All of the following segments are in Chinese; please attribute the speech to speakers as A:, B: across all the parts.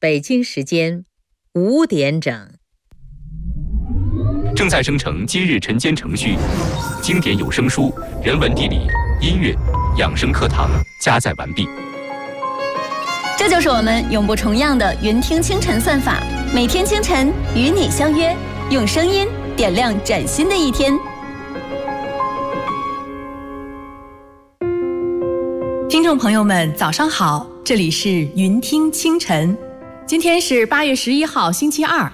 A: 北京时间5点整。
B: 正在生成今日晨间程序，经典有声书、人文地理、音乐、养生课堂加载完毕。
C: 这就是我们永不重样的云听清晨算法，每天清晨与你相约，用声音点亮崭新的一天。
D: 听众朋友们，早上好，这里是云听清晨，今天是8月11号，星期二。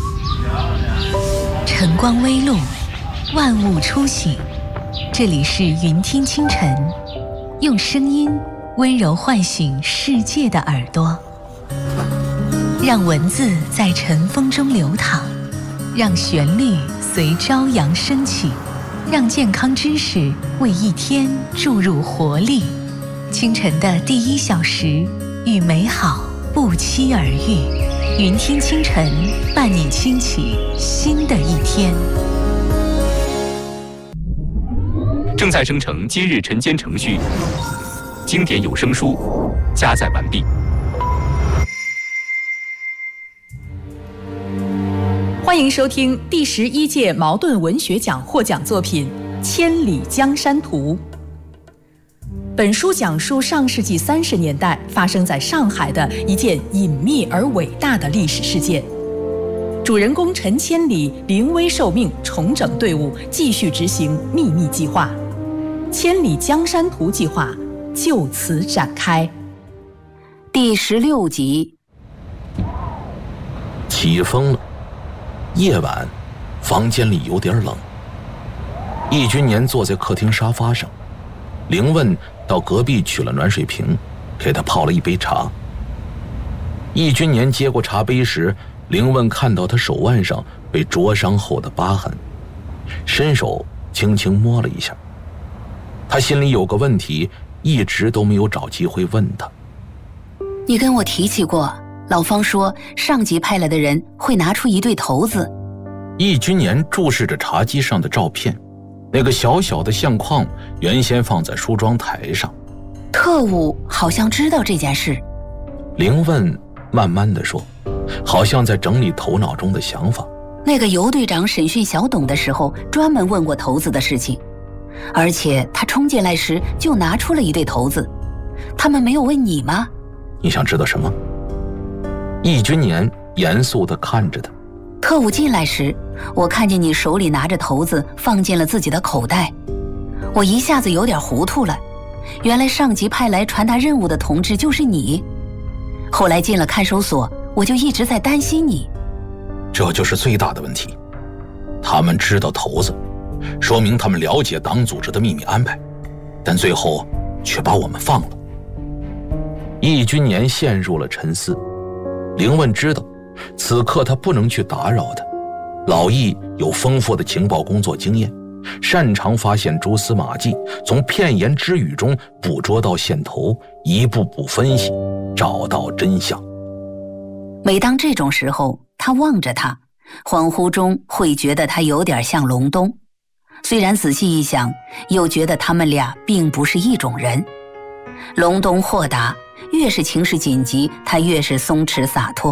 E: 晨光微露，万物初醒，这里是云听清晨，用声音温柔唤醒世界的耳朵，让文字在晨风中流淌，让旋律随朝阳升起，让健康知识为一天注入活力。清晨的第1小时，与美好不期而遇。云听清晨，伴你轻启新的一天。
B: 正在生成今日晨间程序，经典有声书加载完毕。
D: 欢迎收听第11届茅盾文学奖获奖作品《千里江山图》。本书讲述上世纪30年代发生在上海的一件隐秘而伟大的历史事件。主人公陈千里临危受命，重整队伍，继续执行秘密计划。千里江山图计划就此展开。
F: 第16集。
G: 起风了，夜晚，房间里有点冷。易君年坐在客厅沙发上，凌问到隔壁取了暖水瓶，给他泡了一杯茶。易君年接过茶杯时，凌问看到他手腕上被灼伤后的疤痕，伸手轻轻摸了一下。他心里有个问题，一直都没有找机会问他。
F: 你跟我提起过，老方说上级派来的人会拿出一对头子。
G: 易君年注视着茶几上的照片，那个小小的相框原先放在梳妆台上。
F: 特务好像知道这件事。
G: 凌问慢慢地说，好像在整理头脑中的想法。
F: 那个尤队长审讯小董的时候，专门问过头子的事情，而且他冲进来时就拿出了一对头子。他们没有问你吗？
G: 你想知道什么？易君年严肃地看着他。
F: 特务进来时，我看见你手里拿着头子放进了自己的口袋，我一下子有点糊涂了。原来上级派来传达任务的同志就是你。后来进了看守所，我就一直在担心你。
G: 这就是最大的问题，他们知道头子，说明他们了解党组织的秘密安排，但最后却把我们放了。易君年陷入了沉思。凌问知道此刻他不能去打扰他，老易有丰富的情报工作经验，擅长发现蛛丝马迹，从片言只语中捕捉到线头，一步步分析，找到真相。
F: 每当这种时候，他望着他，恍惚中会觉得他有点像隆冬，虽然仔细一想，又觉得他们俩并不是一种人。隆冬豁达，越是情势紧急，他越是松弛洒脱。